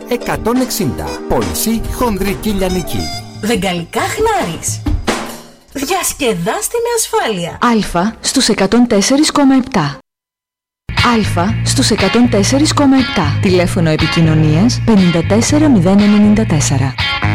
160. Πώληση χονδρική λιανική. Βεγγαλικά Χνάρης. Διασκεδάστε με ασφάλεια. Α στους 104,7. Α στους 104,7. Τηλέφωνο επικοινωνίας 54094.